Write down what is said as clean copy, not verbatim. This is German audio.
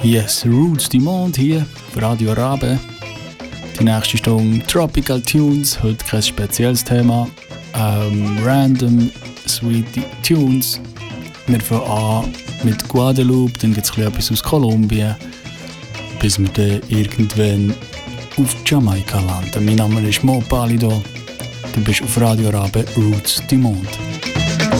Yes, Roots du Monde hier auf Radio Rabe. Die nächste Stunde Tropical Tunes, heute kein spezielles Thema. Random, sweet Tunes. Wir fangen an mit Guadeloupe, dann gibt es etwas aus Kolumbien, bis wir dann irgendwann auf Jamaika landen. Mein Name ist Mo Palido, du bist auf Radio Rabe Roots du Monde.